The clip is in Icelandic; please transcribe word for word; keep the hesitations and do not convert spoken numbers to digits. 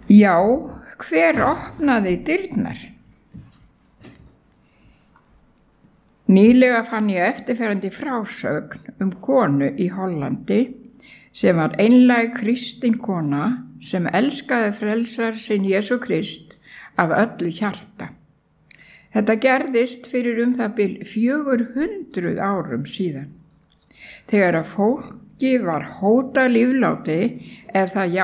Já, hver opnaði dyrnar? Nýlega fann ég eftirferandi frásögn um konu í Hollandi sem var einlæg kristin kona sem elskaði frelsar sinn Jesú Krist af öllu hjarta. Þetta gerðist fyrir um það bil fjögur hundruð árum síðan. Þegar að fólki var hótað lífláti ef það